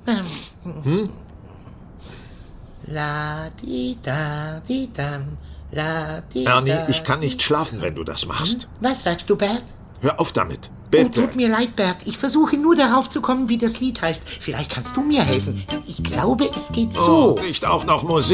La di da di dam, la di da. Ernie, ich kann nicht schlafen, wenn du das machst. Was sagst du, Bert? Hör auf damit. Oh, Bitte. tut mir leid, Bert. Ich versuche nur darauf zu kommen, wie das Lied heißt. Vielleicht kannst du mir helfen. Ich glaube, es geht so. Oh, nicht auch noch Musik.